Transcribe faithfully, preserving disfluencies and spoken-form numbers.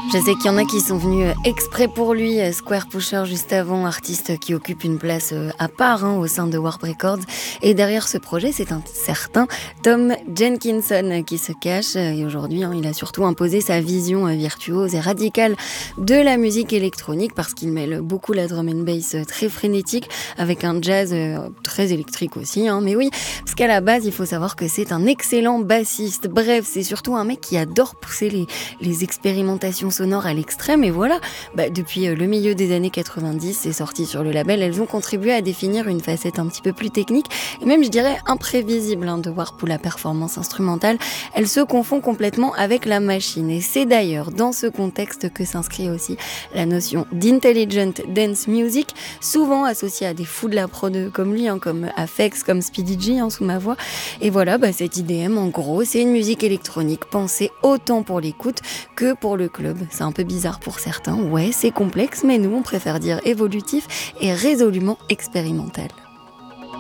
Je sais qu'il y en a qui sont venus exprès pour lui, Square Pusher juste avant, artiste qui occupe une place à part hein, au sein de Warp Records. Et derrière ce projet, c'est un certain Tom Jenkinson qui se cache. Et aujourd'hui, hein, il a surtout imposé sa vision virtuose et radicale de la musique électronique parce qu'il mêle beaucoup la drum and bass très frénétique avec un jazz très électrique aussi. Hein. Mais oui, parce qu'à la base, il faut savoir que c'est un excellent bassiste. Bref, c'est surtout un mec qui adore pousser les, les expérimentations sonore à l'extrême et voilà, bah, depuis le milieu des années quatre-vingt-dix, c'est sorti sur le label, elles ont contribué à définir une facette un petit peu plus technique et même je dirais imprévisible hein, de Warp où la performance instrumentale, elle se confond complètement avec la machine et c'est d'ailleurs dans ce contexte que s'inscrit aussi la notion d'intelligent dance music, souvent associée à des fous de la prod comme lui, hein, comme Aphex, comme Speedy G hein, sous ma voix et voilà, bah, cette I D M en gros, c'est une musique électronique pensée autant pour l'écoute que pour le club. C'est un peu bizarre pour certains, ouais, c'est complexe, mais nous, on préfère dire évolutif et résolument expérimental.